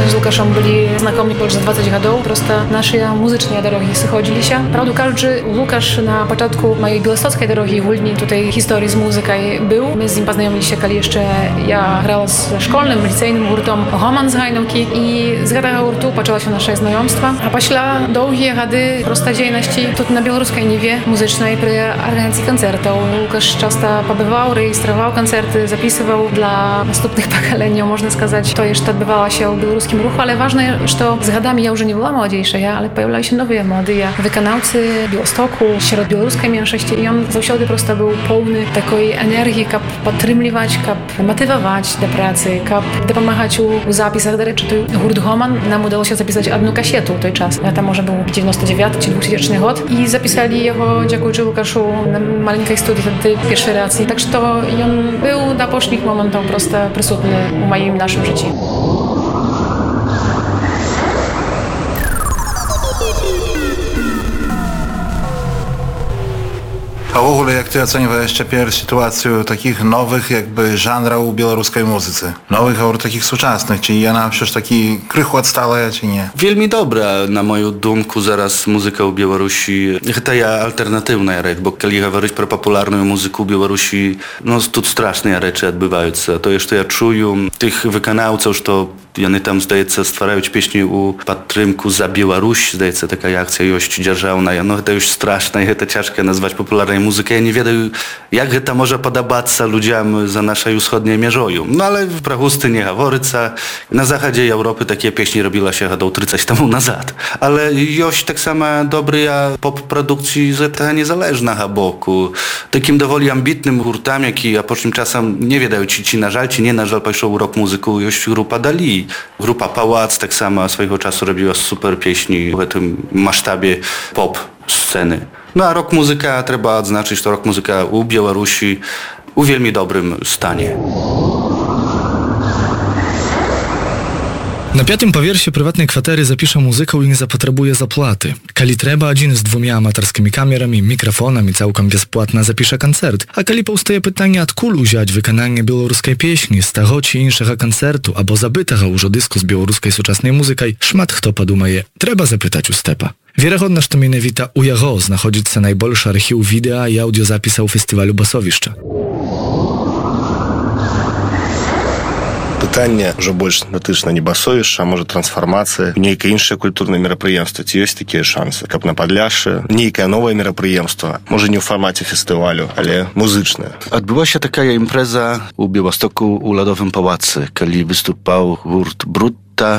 my z Łukaszem byli znakomi już za 20 lat, prosto nasze muzyczne drogi schodzili się. Prawda, każdy Łukasz na początku mojej białostockiej drogi ogólnie tutaj historii z muzyką był. My z nim poznajomili się, kiedy jeszcze ja grała z szkolnym, licealnym hurtom Roman z Hajnówki i z tego hurtu poczęła się nasze znajomstwa. A после długie rady prosta dziejności tu na białoruskiej niwie muzycznej przy organizacji koncertów. Łukasz często pobywał, rejestrował koncerty, zapisywał dla następnych pokoleń, można сказать. To jeszcze odbywało się w białoruskim ruchu, ale ważne, że z gadami ja już nie była młodziejsza, ale pojawiały się nowe młode wykonawcy Białostoku, śród białoruskiej mniejszości i on zawsze prosto był pełny takiej energii, kap podtrzymywać, kap motywować do pracy, kap pomagać u zapisach. Do rzeczy, hurt Roman nam udało się zapisać jedną kasietu w tej czas. Tam może był 99 czy 2000 rok i zapisali jego, dziękuję Łukaszu, na maleńkiej studii wtedy pierwszej racji. Tak, że to on był na poszczególnych momentach prosto przysutny w moim naszym życiu. A w ogóle jak ty oceniasz teraz sytuację takich nowych jakby żanrów w białoruskiej muzyce? Nowych, a takich współczesnych, czy ona przecież taki krychu odstała, czy nie? Wielmi dobra, na moją dumku, zaraz muzyka w Białorusi, to ja alternatywna rzecz, bo kiedy mówić pro popularną muzykę w Białorusi, no tu straszne rzeczy odbywają się. To jeszcze ja czuję tych wykonawców, że oni tam, zdaje się, stwarają pieśni u podtrzymku za Białoruś, zdaje się, taka akcja już dzierżawna, no to już straszne, to ciężko nazwać popularną muzykę. Ja nie wiem, jak to może podobać się ludziom za naszej wschodniej mierzoju. No ale w Prahusty nie haworyca. Na zachodzie Europy takie pieśni robiła się 30 temu nazad. Ale już tak samo dobry pop produkcji z tego niezależna boku. Takim dowoli ambitnym hurtam, jaki a po czym czasem nie wiedział, ci na żal, czy nie na żal poszło rok muzyku, już grupa Dali. Grupa Pałac tak samo swojego czasu robiła super pieśni w tym masztabie pop sceny. No a rok muzyka, trzeba odznaczyć, to rok muzyka u Białorusi w wielmi dobrym stanie. Na 5. powiersie prywatnej kwatery zapisze muzykę i nie zapotrzebuje zapłaty. Kali trzeba, один z 2 amatorskimi kamerami, mikrofonami, całkiem bezpłatna zapisze koncert. A kali powstaje pytanie, odkul uziąć wykonanie białoruskiej pieśni z tego czy innego koncertu, albo zabytego już dysku z białoruskiej współczesnej muzyką, szmat kto podumaje, trzeba zapytać u Stepa. Wiarygodne, że to mianowita u jego znajduje się najbolszy archiw wideo i audiozapisów festiwalu Basowiszcza. Pytanie, że больше dotyczy nie Басовішча, a może transformacji w niektóre inne kulturne мероприемства. Czy jest takie szanse? Jak na Podlasie, niektóre nowe мероприемства, może nie w formacie festiwalu, ale muzyczne. Odbyła się taka impreza u Białostoku, u Lodowym Pałacy, kiedy wystupał hurt Brud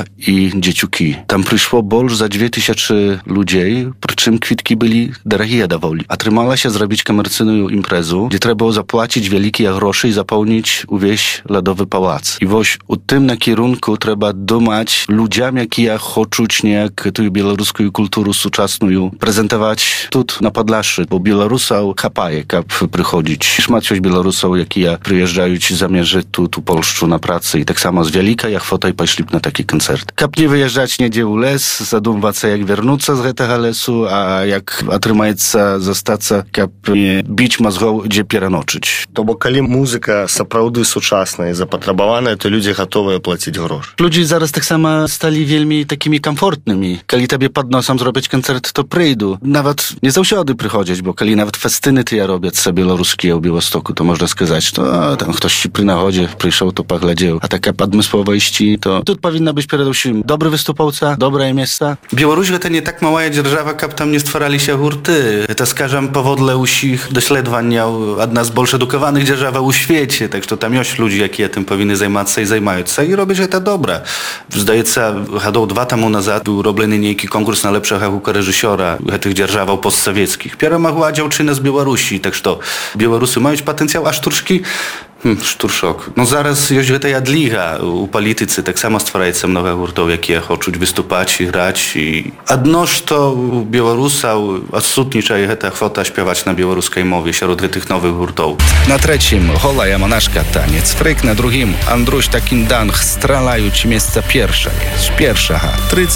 i dzieciuki. Tam przyszło больше za 2000 ludzi, przy czym kwitki byli drogie dowoli. A trzymała się zrobić komercyjną imprezę, gdzie trzeba było zapłacić wielkie grosze i zapełnić wieś Lodowy Pałac. I właśnie u tym na kierunku trzeba dumać ludziom, jakie ja chcą niejak tu białoruską kulturę współczesną prezentować tu na Podlasie, bo Białorusów chapaje, kap przychodzić. Szmatciość Białorusów, jakie ja przyjeżdżają zamierzy tu Polszczu na pracę i tak samo z wielika jak fotaj poszli na taki koncert. Kap nie wyjeżdżać niedzie u les, zadumwać się jak wernąć z tego lesu, a jak otrzymaється zostaться, kap nie bić mózgą, gdzie pieranoczyć. To bo kiedy muzyka naprawdę współczesna i zapotrzebowana, to ludzie gotowi płacić grosz. Ludzie zaraz tak samo stali wielmi takimi komfortnymi. Kiedy tobie pod nosem zrobić koncert, to przyjdą. Nawet nie zawsze przychodzić, bo kiedy nawet festyny ty ja robię sobie białoruskie w Białostoku, to można сказać, to tam ktoś ci przy nachodzie przyszedł, to poglądał. A taka podmysłowości, to tu powinna być przede wszystkim dobry wystupowca, dobre miejsca. Białoruś to nie tak mała dzierżawa, kap tam nie stwarali się hurty. To skażam powodle usich dośledwania jedna z bolsze edukowanych dzierżawa u świecie, tak że tam jest ludzi, jakie tym powinny zajmować się i zajmują się i robić to dobra. Zdaje się, 2 temu nazad był robiony niejaki konkurs na lepszego reżysera tych dzierżawał postsowieckich. Pierwsza dziewczyna z Białorusi, tak że Białorusy mają potencjał, a sztuczki szturszok. No zaraz jest ta jadliga u politycy, tak samo stwarajcie nowe hurtów, jakie chcą wystupać i grać. I odnoś to u Białorusa odsutnicza i ta chwota śpiewać na białoruskiej mowie wśród tych nowych hurtów. Na 3. Holaya Monaszka taniec, fryk na 2. Andruś takin danch stralają ci miejsca pierwsze. Pierwsza,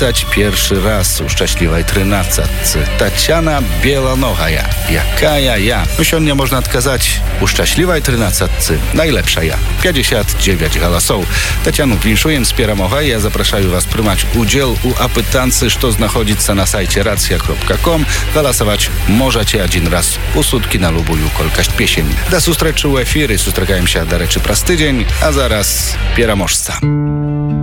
31 raz u szczęśliwej 13. Tatiana Bielonoga jaka ja. No się nie można odkazać u szczęśliwej 13. Najlepsza ja. 59 галасоў. Тацяну віншуем з перамогай. Я запрашаю вас прымаць удзел у апытанцы, што знаходзіцца на сайце racja.com. Галасаваць можаце адзін раз у суткі на любую колькасць песень. Да сустрэчы ў эфіры. Сустракаемся, дарэчы, праз тыдзень. А зараз пераможца.